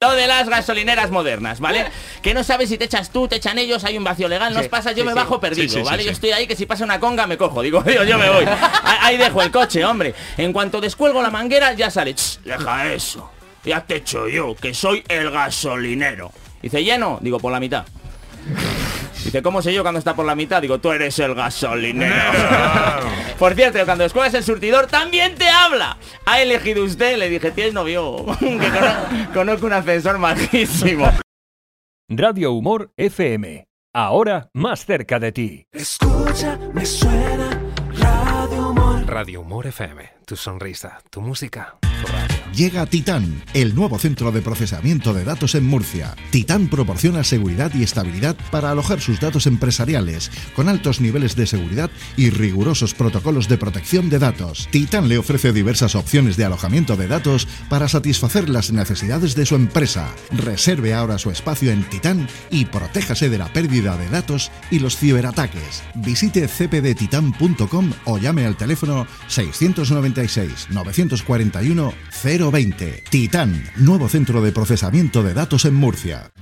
Lo de las gasolineras modernas, ¿vale? Que no sabes si te echas tú, te echan ellos, hay un vacío legal, nos pasa, yo me bajo perdido, ¿vale? Yo estoy ahí que si pasa una conga me cojo, digo, yo me voy. Ahí dejo el coche, hombre. En cuanto descuelgo la manguera ya sale, deja eso, ya te echo yo, que soy el gasolinero. Dice, lleno, digo, por la mitad. Dice, ¿cómo sé yo cuando está por la mitad? Digo, tú eres el gasolinero. Por cierto, cuando descuelgas el surtidor también te habla. ¿Ha elegido usted? Le dije, ¿tienes novio? Que conozco un ascensor majísimo. Radio Humor FM. Ahora más cerca de ti. Escucha, me suena Radio Humor. Radio Humor FM. Tu sonrisa, tu música, tu radio. Llega Titán, el nuevo centro de procesamiento de datos en Murcia. Titán proporciona seguridad y estabilidad para alojar sus datos empresariales, con altos niveles de seguridad y rigurosos protocolos de protección de datos. Titán le ofrece diversas opciones de alojamiento de datos para satisfacer las necesidades de su empresa. Reserve ahora su espacio en Titán y protéjase de la pérdida de datos y los ciberataques. Visite cpdtitan.com o llame al teléfono 696 941 020. Titán, nuevo centro de procesamiento de datos en Murcia.